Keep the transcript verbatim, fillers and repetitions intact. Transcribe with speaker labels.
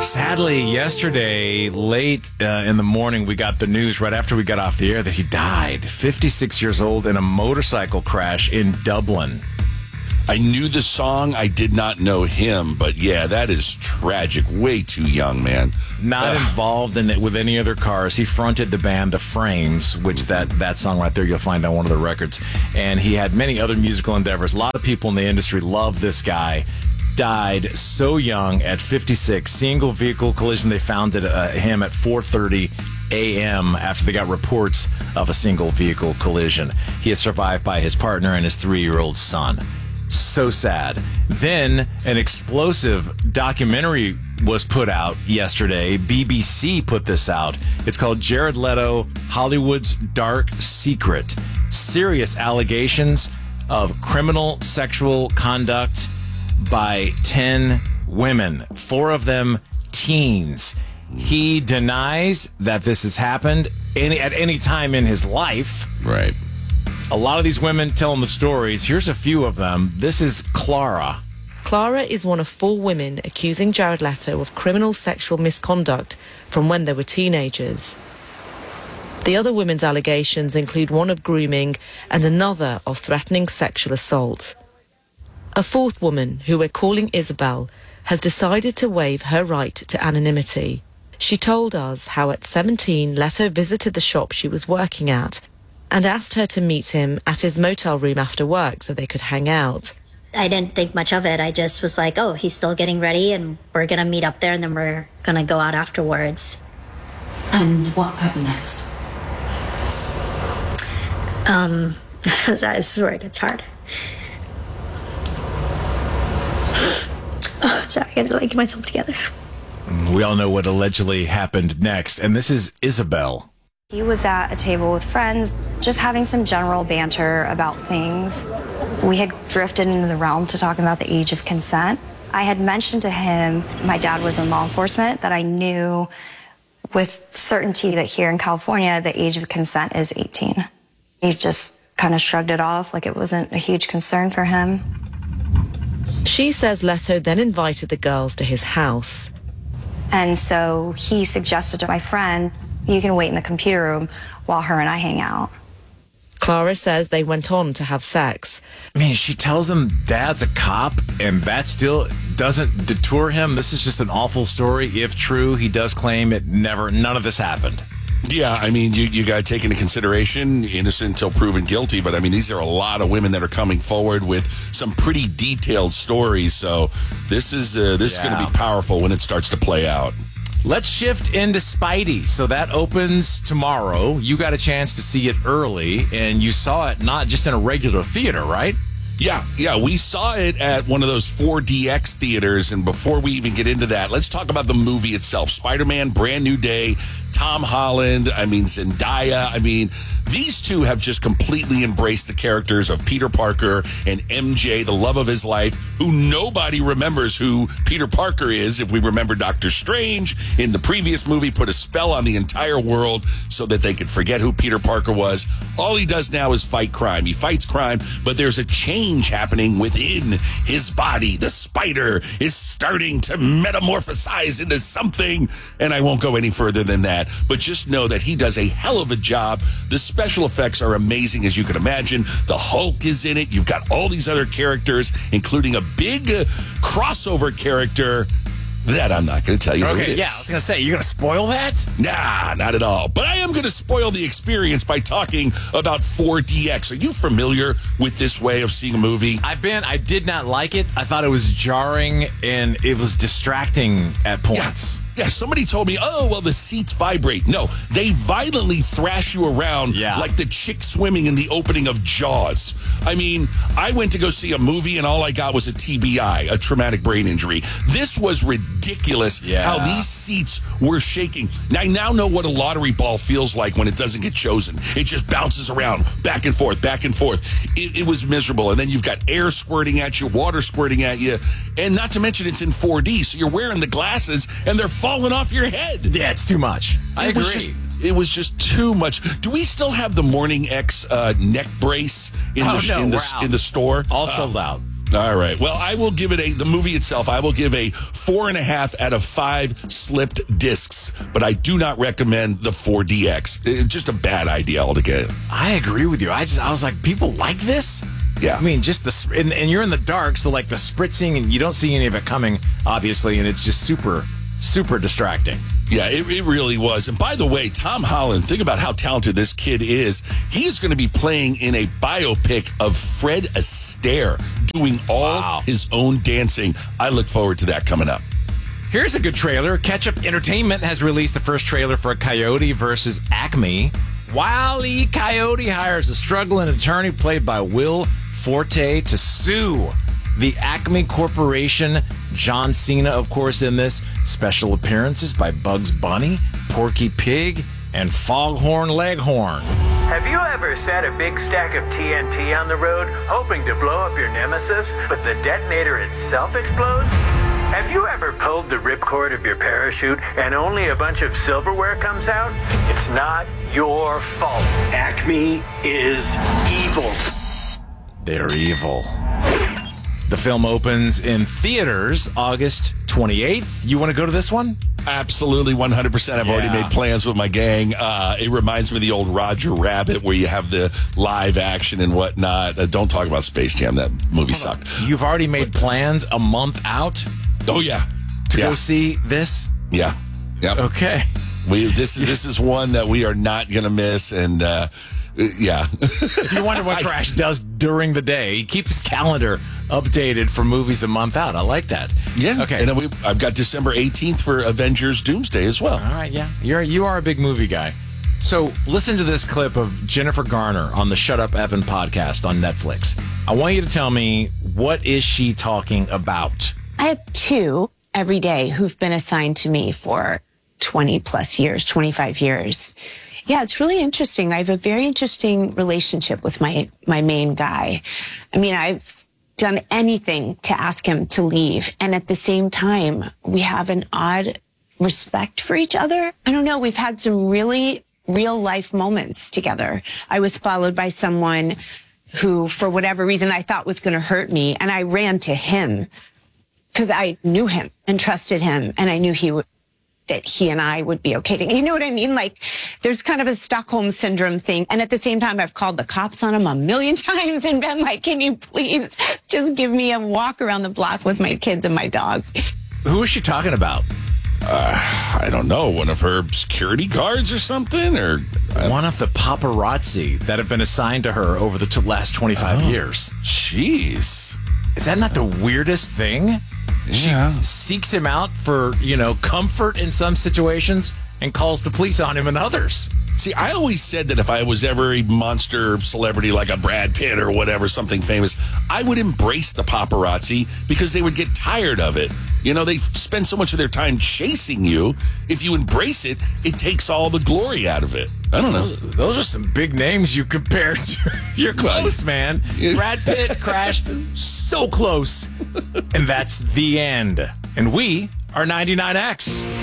Speaker 1: Sadly, yesterday, late uh, in the morning, we got the news right after we got off the air that he died, fifty-six years old, in a motorcycle crash in Dublin.
Speaker 2: I knew the song. I did not know him, but yeah, that is tragic. Way too young, man.
Speaker 1: Not uh, involved in it with any other cars. He fronted the band The Frames, which that, that song right there you'll find on one of the records. And he had many other musical endeavors. A lot of people in the industry love this guy. Died so young at fifty-six. Single vehicle collision. They found it, uh, him at four thirty a.m. after they got reports of a single vehicle collision. He is survived by his partner and his three-year-old son. So sad. Then an explosive documentary was put out yesterday. B B C put this out. It's called Jared Leto, Hollywood's Dark Secret. Serious allegations of criminal sexual conduct by ten women, four of them teens. He denies that this has happened any, at any time in his life.
Speaker 2: Right.
Speaker 1: A lot of these women telling the stories. Here's a few of them. This is Clara.
Speaker 3: Clara is one of four women accusing Jared Leto of criminal sexual misconduct from when they were teenagers. The other women's allegations include one of grooming and another of threatening sexual assault. A fourth woman, who we're calling Isabel, has decided to waive her right to anonymity. She told us how at seventeen, Leto visited the shop she was working at and asked her to meet him at his motel room after work so they could hang out.
Speaker 4: I didn't think much of it. I just was like, oh, he's still getting ready and we're going to meet up there and then we're going to go out afterwards.
Speaker 5: And what happened next?
Speaker 4: Um, sorry, this is where it gets hard. Oh, sorry, I gotta like get myself together.
Speaker 1: We all know what allegedly happened next, and this is Isabel.
Speaker 6: He was at a table with friends, just having some general banter about things. We had drifted into the realm to talking about the age of consent. I had mentioned to him, my dad was in law enforcement, that I knew with certainty that here in California, the age of consent is eighteen. He just kind of shrugged it off like it wasn't a huge concern for him.
Speaker 3: She says Leto then invited the girls to his house.
Speaker 6: And so he suggested to my friend, you can wait in the computer room while her and I hang out.
Speaker 3: Clara says they went on to have sex.
Speaker 1: I mean, she tells him dad's a cop, and that still doesn't deter him. This is just an awful story. If true, he does claim it never, none of this happened.
Speaker 2: Yeah, I mean, you, you got to take into consideration innocent until proven guilty, but I mean, these are a lot of women that are coming forward with some pretty detailed stories, so this is uh, this yeah. is going to be powerful when it starts to play out.
Speaker 1: Let's shift into Spidey. So that opens tomorrow. You got a chance to see it early, and you saw it not just in a regular theater, right?
Speaker 2: Yeah, yeah, we saw it at one of those four D X theaters, and before we even get into that, let's talk about the movie itself. Spider-Man, Brand New Day, Tom Holland, I mean, Zendaya. I mean, these two have just completely embraced the characters of Peter Parker and M J, the love of his life, who nobody remembers who Peter Parker is. If we remember Doctor Strange in the previous movie, put a spell on the entire world so that they could forget who Peter Parker was. All he does now is fight crime. He fights crime, but there's a change happening within his body. The spider is starting to metamorphosize into something, and I won't go any further than that, but just know that he does a hell of a job. The special effects are amazing, as you can imagine. The Hulk is in it. You've got all these other characters, including a big uh, crossover character that I'm not going to tell you who it
Speaker 1: Okay,
Speaker 2: is.
Speaker 1: yeah, I was going to say, you're going to spoil that?
Speaker 2: Nah, not at all. But I am going to spoil the experience by talking about four D X. Are you familiar with this way of seeing a movie?
Speaker 1: I've been. I did not like it. I thought it was jarring, and it was distracting at points.
Speaker 2: Yeah. Yeah, somebody told me, oh, well, the seats vibrate. No, they violently thrash you around
Speaker 1: yeah.
Speaker 2: like the chick swimming in the opening of Jaws. I mean, I went to go see a movie, and all I got was a T B I, a traumatic brain injury. This was ridiculous
Speaker 1: yeah.
Speaker 2: how these seats were shaking. Now, I now know what a lottery ball feels like when it doesn't get chosen. It just bounces around, back and forth, back and forth. It, it was miserable. And then you've got air squirting at you, water squirting at you, and not to mention it's in four D, so you're wearing the glasses, and they're falling off your head.
Speaker 1: Yeah, it's too much. I
Speaker 2: it
Speaker 1: agree.
Speaker 2: Was just, it was just too much. Do we still have the Morning X uh, neck brace in
Speaker 1: oh,
Speaker 2: the
Speaker 1: no,
Speaker 2: in the
Speaker 1: we're out.
Speaker 2: in the store?
Speaker 1: All sold uh, out.
Speaker 2: All right. Well, I will give it a, the movie itself, I will give a four and a half out of five slipped discs, but I do not recommend the four D X. It's just a bad idea altogether.
Speaker 1: I agree with you. I just, I was like, people like this?
Speaker 2: Yeah.
Speaker 1: I mean, just the, and, and you're in the dark, so like the spritzing, and you don't see any of it coming, obviously, and it's just super, super distracting.
Speaker 2: Yeah, it, it really was. And by the way, Tom Holland, think about how talented this kid is. He is going to be playing in a biopic of Fred Astaire, doing all
Speaker 1: Wow.
Speaker 2: his own dancing. I look forward to that coming up.
Speaker 1: Here's a good trailer. Ketchup Entertainment has released the first trailer for Coyote versus Acme. Wile E. Coyote hires a struggling attorney played by Will Forte to sue the Acme Corporation. John Cena, of course, in this. Special appearances by Bugs Bunny, Porky Pig, and Foghorn Leghorn.
Speaker 7: Have you ever set a big stack of T N T on the road, hoping to blow up your nemesis, but the detonator itself explodes? Have you ever pulled the ripcord of your parachute and only a bunch of silverware comes out? It's not your fault. Acme is evil.
Speaker 1: They're evil. The film opens in theaters August twenty-eighth. You want to go to this one?
Speaker 2: Absolutely, one hundred percent. I've already
Speaker 1: Yeah.
Speaker 2: made plans with my gang. Uh, it reminds me of the old Roger Rabbit where you have the live action and whatnot. Uh, don't talk about Space Jam. That movie sucked.
Speaker 1: You've already made plans a month out
Speaker 2: Oh, yeah.
Speaker 1: to
Speaker 2: yeah.
Speaker 1: go see this?
Speaker 2: Yeah. Yeah.
Speaker 1: Okay.
Speaker 2: We, this, this is one that we are not going to miss. And, uh, yeah.
Speaker 1: If you wonder what Crash does during the day, he keeps his calendar updated for movies a month out. I like that.
Speaker 2: Yeah.
Speaker 1: Okay.
Speaker 2: And then we, I've got December eighteenth for Avengers Doomsday as well.
Speaker 1: All right, yeah. You're you are a big movie guy. So listen to this clip of Jennifer Garner on the Shut Up Evan podcast on Netflix. I want you to tell me, what is she talking about?
Speaker 8: I have two every day who've been assigned to me for twenty plus years, twenty-five years. Yeah, it's really interesting. I have a very interesting relationship with my, my main guy. I mean, I've done anything to ask him to leave. And at the same time, we have an odd respect for each other. I don't know. We've had some really real life moments together. I was followed by someone who, for whatever reason, I thought was going to hurt me. And I ran to him because I knew him and trusted him. And I knew he would, that he and I would be okay. You know what I mean? Like, there's kind of a Stockholm syndrome thing. And at the same time, I've called the cops on him a million times and been like, can you please just give me a walk around the block with my kids and my dog?
Speaker 1: Who is she talking about?
Speaker 2: Uh, I don't know. One of her security guards or something? Or
Speaker 1: One of the paparazzi that have been assigned to her over the t- last twenty-five
Speaker 2: Oh.
Speaker 1: years.
Speaker 2: Jeez.
Speaker 1: Is that not the weirdest thing?
Speaker 2: Yeah.
Speaker 1: She seeks him out for, you know, comfort in some situations and calls the police on him in others.
Speaker 2: See, I always said that if I was ever a monster celebrity like a Brad Pitt or whatever, something famous, I would embrace the paparazzi because they would get tired of it. You know, they spend so much of their time chasing you. If you embrace it, it takes all the glory out of it. I don't know.
Speaker 1: Those, those are some big names you compared to. You're close, man. Brad Pitt, Crash, so close. And that's the end. And we are ninety-nine X.